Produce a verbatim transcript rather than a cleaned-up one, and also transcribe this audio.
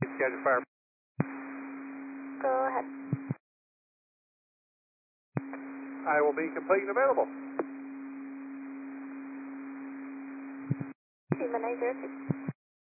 Schedule fire. Go ahead. I will be complete and available. Lima nine zero six.